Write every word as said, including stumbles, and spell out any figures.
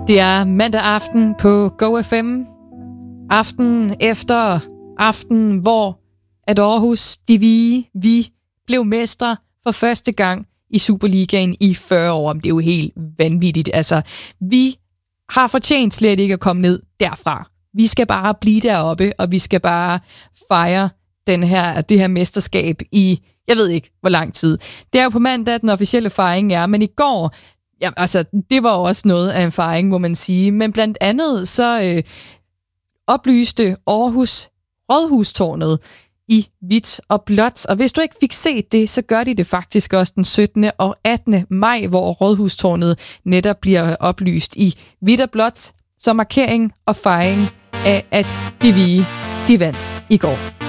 Det er mandag aften på Go F M. Aften efter aften, hvor at Aarhus, de vi, vi blev mestre for første gang i Superligaen i fyrre år. Det er jo helt vanvittigt. Altså, vi har fortjent slet ikke at komme ned derfra. Vi skal bare blive deroppe, og vi skal bare fejre den her, det her mesterskab i, jeg ved ikke, hvor lang tid. Det er jo på mandag, den officielle fejring er, men i går, ja, altså, det var også noget af en fejring, må man sige. Men blandt andet så øh, oplyste Aarhus Rådhustårnet i hvidt og blåt. Og hvis du ikke fik set det, så gør de det faktisk også den syttende og attende maj, hvor Rådhustårnet netop bliver oplyst i hvidt og blåt som markering og fejring af, at de vi, de vandt i går.